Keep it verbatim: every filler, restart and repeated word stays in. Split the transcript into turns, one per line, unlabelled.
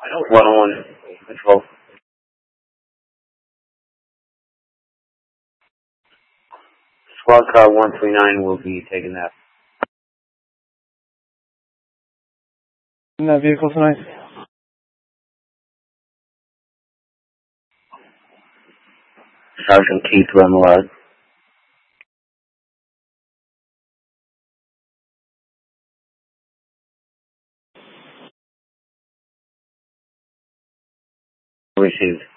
one oh one control. Squad car one three nine will be taking that.
In that vehicle tonight?
Sergeant Keith Remillard. Received.